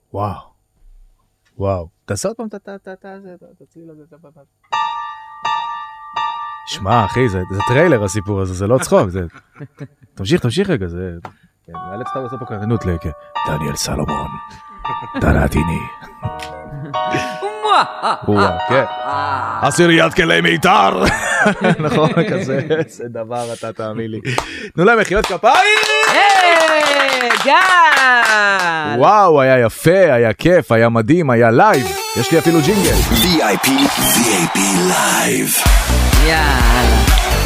וואו. וואו. תעשה עוד פעם, תציל לזה. שמע, אחי, זה טריילר הסיפור הזה, זה לא צחוק. תמשיך רגע, זה... נאלץ לך לעשות פה קרנות דניאל סלומון, דנתיני. כן. עשיריית כלי מיתר. נכון, כזה, זה דבר אתה תאמין לי. תנו להם מחיאות כפיים. גל. וואו, היה יפה, היה כיף, היה מדהים, היה לייב. יש לי אפילו ג'ינגל. VIP לייב. יאללה.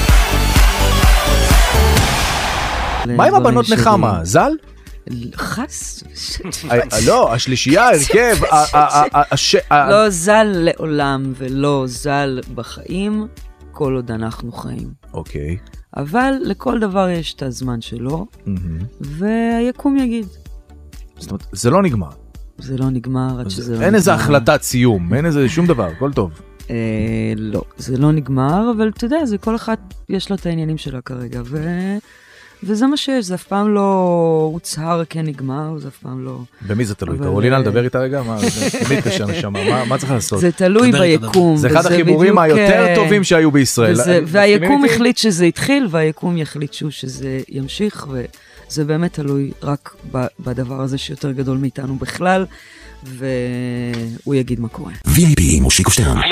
מה עם הבנות נחמה? זל? חס. לא, השלישייה, הרכב. לא זל לעולם ולא זל בחיים, כל עוד אנחנו חיים. אוקיי. אבל לכל דבר יש את הזמן שלו, והיקום יגיד. זאת אומרת, זה לא נגמר. זה לא נגמר עד שזה לא נגמר. אין איזה החלטת סיום, אין איזה שום דבר, הכל טוב. לא, זה לא נגמר, אבל אתה יודע, זה כל אחד יש לו את העניינים שלה כרגע, וזה מה שיש, זה אף פעם לא הוצהר כנגמר, זה אף פעם לא... במי זה תלוי? קרולינה לדבר איתה רגע? תמיד קשה נשמה, מה צריך לעשות? זה תלוי ביקום. זה אחד החיבורים היותר טובים שהיו בישראל. והיקום החליט שזה התחיל, והיקום יחליט שזה ימשיך, וזה באמת תלוי רק בדבר הזה שיותר גדול מאיתנו בכלל, והוא יגיד מה קורה. VIP מושיקו שטרן.